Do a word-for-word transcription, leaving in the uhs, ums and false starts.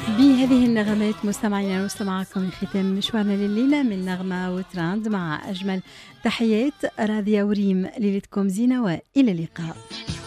بهذه النغمات مستمعينا ومستمعكم ختام مشوارنا لليلة من نغمة وتراند مع أجمل تحيات راضية وريم. ليلتكم زينة وإلى اللقاء.